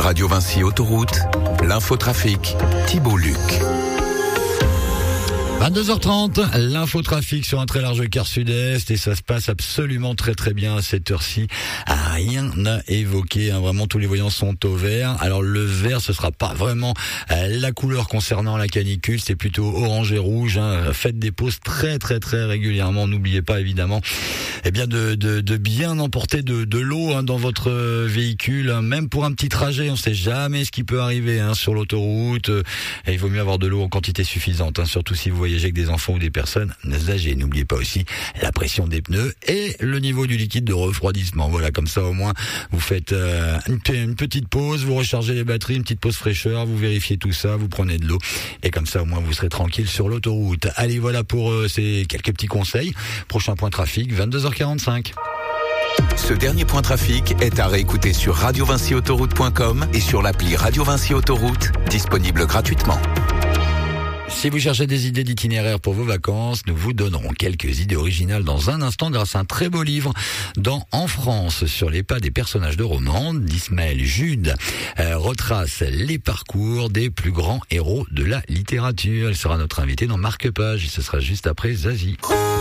Radio Vinci Autoroute, l'infotrafic, Thibault Luc. 22h30, l'infotrafic sur un très large quart sud-est et ça se passe absolument très très bien à cette heure-ci. Rien à évoquer, vraiment tous les voyants sont au vert. Alors le vert, ce sera pas vraiment la couleur concernant la canicule, c'est plutôt orange et rouge. Faites des pauses très très très régulièrement. N'oubliez pas évidemment de bien emporter de l'eau dans votre véhicule, même pour un petit trajet. On sait jamais ce qui peut arriver sur l'autoroute. Et il vaut mieux avoir de l'eau en quantité suffisante, surtout si vous voyagez avec des enfants ou des personnes âgées. N'oubliez pas aussi la pression des pneus et le niveau du liquide de refroidissement. Voilà, comme ça au moins vous faites une petite pause, vous rechargez les batteries, une petite pause fraîcheur, vous vérifiez tout ça, vous prenez de l'eau et comme ça au moins vous serez tranquille sur l'autoroute. Allez, voilà pour ces quelques petits conseils. Prochain point trafic, 22h45. Ce dernier point trafic est à réécouter sur radiovinciautoroute.com et sur l'appli Radio Vinci Autoroute, disponible gratuitement. Si vous cherchez des idées d'itinéraire pour vos vacances, nous vous donnerons quelques idées originales dans un instant grâce à un très beau livre dans En France, sur les pas des personnages de romans d'Ismaël Jude. Retrace les parcours des plus grands héros de la littérature. Elle sera notre invitée dans Marque-Page et ce sera juste après Zazie.